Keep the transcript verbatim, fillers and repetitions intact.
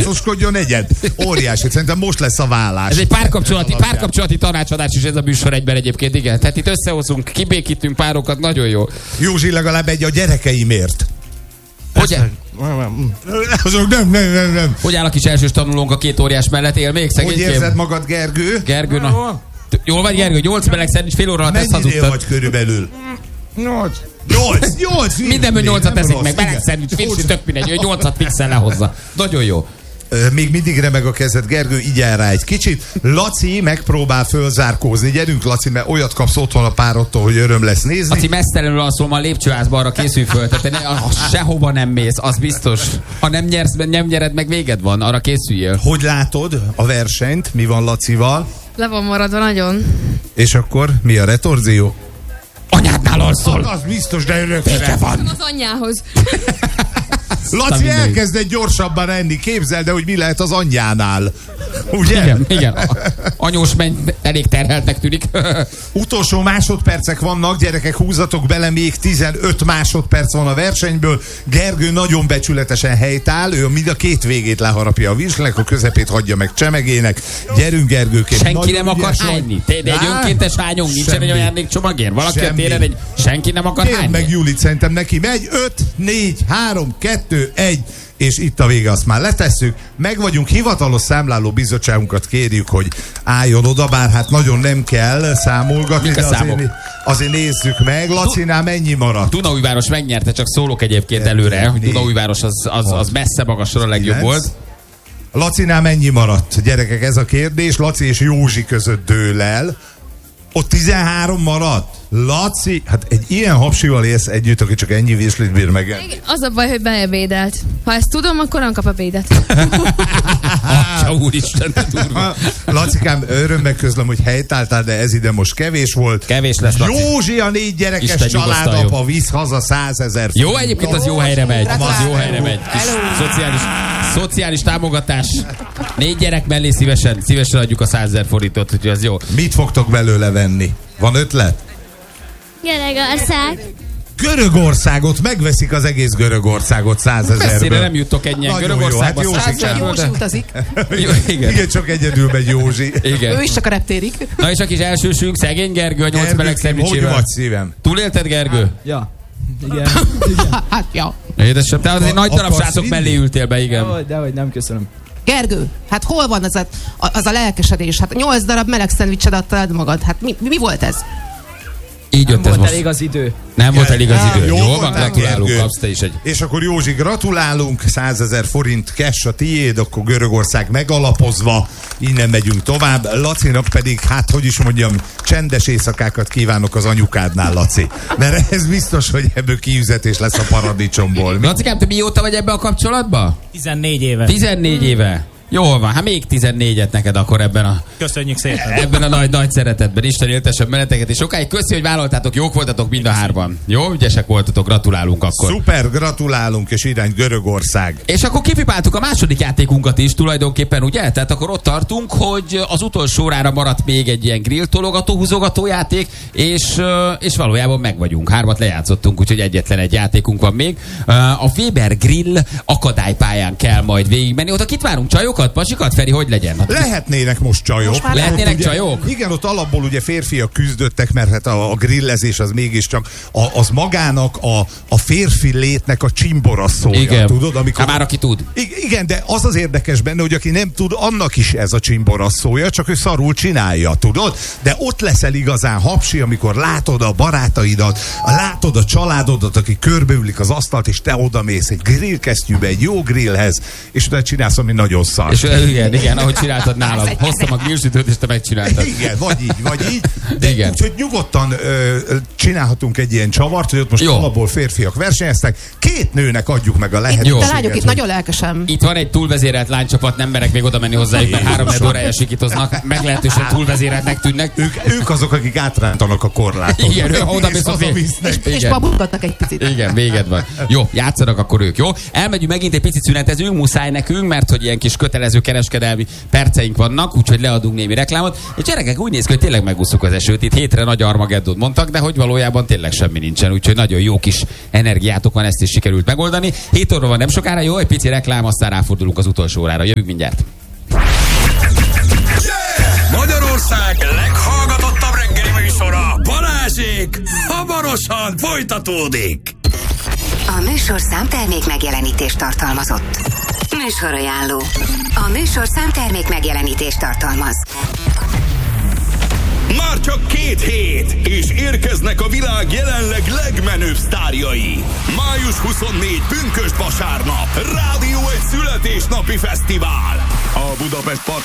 házasodjon egyet. Óriási, szerintem most lesz a vállás. Ez egy párkapcsolati, párkapcsolati tanácsadás is ez a műsor egyben egyébként, igen. Tehát itt összehozunk, kibékítünk párokat, nagyon jó. Józsi, legalább egy a gyerekeimért. Hogy, Azok nem, nem, nem, nem. hogy áll a kis elsős tanulónk a két óriás mellett? Él még szegénykém? Hogy érzed magad, Gergő? Gergő, na. Jól vagy, Gergő? Nyolc meleg szerint fél óra alatt ezt Mennyinél hazudtad. vagy körülbelül? Nyolc. Nyolc, nyolc. Mindenből nyolcat nem teszik rossz, meg. Meleg igen. szerint, fix, tök mindegy. Ő nyolcat fixen lehozza. Nagyon jó. Ö, Még mindig remeg a kezed, Gergő, igyál rá egy kicsit. Laci megpróbál fölzárkózni. Gyerünk, Laci, mert olyat kapsz otthon a párodtól, hogy öröm lesz nézni. Laci, mesztelenül alszom a lépcsőházba, arra készülj föl. Tehát ne, a, sehova nem mész, az biztos. Ha nem nyersz, nem nyered, meg véged van, arra készüljél. Hogy látod a versenyt? Mi van Lacival? Le van maradva nagyon. És akkor mi a retorzió? Anyádnál alszol! Az biztos, de örökre van. Az anyjához. Laci elkezdett gyorsabban enni, képzeld, de hogy mi lehet az anyjánál. Ugye? Igen, igen. A, anyós menny elég terheltnek tűnik. Utolsó másodpercek vannak, gyerekek, húzatok bele, még tizenöt másodperc van a versenyből. Gergő nagyon becsületesen helytáll, ő mind a két végét leharapja a virsnek, a közepét hagyja meg csemegének. Gyerünk, Gergőként. Senki nem akar hányni. Te, de egy önkéntes hányunk, nincsen egy ajándékcsomagért. Valaki a téren egy... Senki nem akar Kérd hányni. meg Julit, szerintem neki megy. öt, négy, három, kettő, egy, és itt a vége, azt már letesszük. Meg vagyunk, hivatalos számláló bizottságunkat kérjük, hogy álljon oda, bár hát nagyon nem kell számolgatni, de azért, azért nézzük meg. Lacinál mennyi maradt? Dunaújváros megnyerte, csak szólok egyébként előre, hogy Dunaújváros az, az, az messze magasra a legjobb volt. Lacinál mennyi maradt? Gyerekek, ez a kérdés. Laci és Józsi között dől el. Ott tizenhárom maradt. Laci, hát egy ilyen hapsival élsz együtt, aki csak ennyi virslit bír meg. Az a baj, hogy beebédelt. Ha ezt tudom, akkor nem kap ebédet. Atya úristen, de durva. Lacikám, örömmel közlöm, hogy helytáltál, de ez ide most kevés volt. Kevés lesz, Laci. Józsi a négy gyerekes Isten családapa visz haza százezer. Jó, egyébként az jó helyre megy. Az jó helyre megy. Kis szociális, szociális támogatás. Négy gyerek mellé szívesen, szívesen adjuk a százezer forintot, úgyhogy az jó. Mit fogtok belőle venni? Van ötlet? Görögország. Görögországot, megveszik az egész Görögországot százezerben. Messzire nem jutok ennyien Görögországba. Jó, hát Józsi, Józsi utazik. Jó, igen. Igen, csak egyedül megy Józsi. Igen. Ő is csak a reptérig. Na és a kis elsősünk, szegény Gergő, a nyolc meleg Hogy szendvicsével. vagy szívem? Túlélted, Gergő? Ja. Igen. Igen. Hát, ja. Édesem, te azért nagy darab akarsz srácok vinni? mellé ültél be, igen. Dehogy, dehogy, nem köszönöm. Gergő, hát hol van az a, az a lelkesedés? Hát nyolc darab meleg szendvicset adtad magad. Hát mi, mi volt ez? Így jött Nem ez volt most. elég az idő. Nem volt elég az idő. Jó Jó volt, van, nem, gratulálunk, Gergő. kapsz te is egy... És akkor Józsi, gratulálunk, százezer forint cash a tiéd, akkor Görögország megalapozva, innen megyünk tovább. Lacinak pedig, hát hogy is mondjam, csendes éjszakákat kívánok az anyukádnál, Laci. Mert ez biztos, hogy ebből kiüzetés lesz a paradicsomból. Lacikám, te mióta vagy ebbe a kapcsolatba? tizennégy éve. tizennégy éve. Jól van, hát még tizennégyet neked akkor ebben a, Köszönjük szépen. ebben a nagy, nagy szeretetben. Isten éltesebb meneteket, és sokáig köszi, hogy vállaltátok, jók voltatok mind a hárman. Jó, ügyesek voltatok, gratulálunk akkor. Szuper, gratulálunk, és irány Görögország. És akkor kipipáltuk a második játékunkat is tulajdonképpen, ugye? Tehát akkor ott tartunk, hogy az utolsó órára maradt még egy ilyen grill tologató, húzogató játék, és, és valójában meg vagyunk. Hármat lejátszottunk, úgyhogy egyetlen egy játékunk van még. A Weber Grill akadálypályán kell majd végigmenni. Ott kit várunk, csajokat, pasikat, Feri, hogy legyen? Hát, Lehetnének most csajok. Most már lehetnének Ott ugye- csajok? Igen, ott alapból ugye férfiak küzdöttek, mert hát a, a grillezés az mégiscsak a, az magának a, a férfi létnek a csimborasszója. Igen. Tudod, amikor... Hát már aki tud. I- igen, de az az érdekes benne, hogy aki nem tud, annak is ez a csimborasszója, csak ő szarul csinálja, tudod? De ott leszel igazán hapsi, amikor látod a barátaidat, látod a családodat, aki körbeülik az asztalt, és te odamész egy grillkesztyűbe, egy jó grillhez, és utána csinálsz, ami nagyon szar. És igen, igen, ahogy csináltad nálam. Hoztam a grillsütőt, és te megcsináltad. Igen, vagy így, vagy így. De Igen. úgyhogy nyugodtan ö, csinálhatunk egy ilyen csavart, hogy ott most Jó. alapból férfiak versenyeztek. Két nőnek adjuk meg a Itt, lehetőséget. itt a lányok itt hogy- nagyon lelkesen. Itt van egy túlvezérelt lánycsapat, nem merek még oda menni hozzájuk, mert három órája sikítoznak, meglehetősen túlvezéreltnek tűnnek. Ők, ők azok, akik átrántanak a korláton. Igen, ő oda És mész a fél. hazavisznek. És Igen. babulgatnak egy picit. Igen, véged van. Jó, játszanak akkor ők, jó? Elmegyünk megint egy picit szünetezünk, muszáj nekünk, mert hogy ilyen kis kötelező feltételező kereskedelmi perceink vannak, úgyhogy leadunk némi reklámot. És gyerekek, úgy néz ki, hogy tényleg megúszuk az esőt. Itt hétre nagy Armageddon mondtak, de hogy valójában tényleg semmi nincsen, úgyhogy nagyon jó kis energiátok van, ezt is sikerült megoldani. hét óra van nem sokára, jó, egy pici reklám, aztán ráfordulunk az utolsó órára. Jövünk mindjárt. Magyarország leghallgatottabb reggeli műsora, Balázsék hamarosan folytatódik. A műsor számtermék megjelenítést tartalmazott. Műsorajánló. A műsor számtermék megjelenítést tartalmaz. Már csak két hét, és érkeznek a világ jelenleg legmenőbb sztárjai. május huszonnégy pünkösd vasárnap. Rádió egy születésnapi fesztivál. A Budapest Park